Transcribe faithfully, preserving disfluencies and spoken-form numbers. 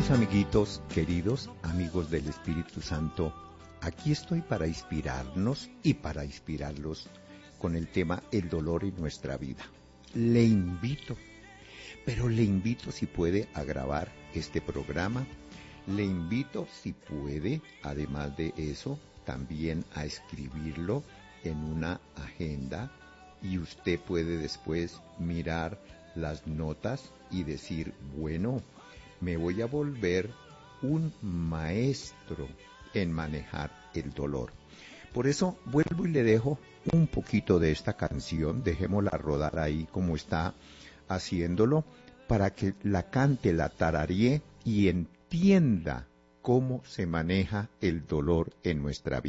Queridos amiguitos, queridos amigos del Espíritu Santo, aquí estoy para inspirarnos y para inspirarlos con el tema el dolor en nuestra vida. Le invito, pero le invito si puede a grabar este programa, le invito si puede, además de eso, también a escribirlo en una agenda y usted puede después mirar las notas y decir, bueno, me voy a volver un maestro en manejar el dolor. Por eso vuelvo y le dejo un poquito de esta canción, dejémosla rodar ahí como está haciéndolo, para que la cante, la tararee y entienda cómo se maneja el dolor en nuestra vida.